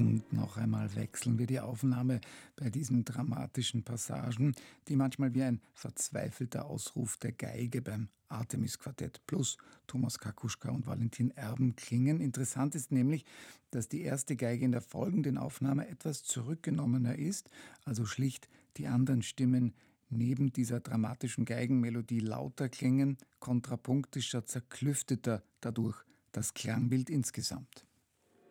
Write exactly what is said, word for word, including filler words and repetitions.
Und noch einmal wechseln wir die Aufnahme bei diesen dramatischen Passagen, die manchmal wie ein verzweifelter Ausruf der Geige beim Artemis-Quartett plus Thomas Kakuschka und Valentin Erben klingen. Interessant ist nämlich, dass die erste Geige in der folgenden Aufnahme etwas zurückgenommener ist, also schlicht die anderen Stimmen neben dieser dramatischen Geigenmelodie lauter klingen, kontrapunktischer, zerklüfteter dadurch das Klangbild insgesamt.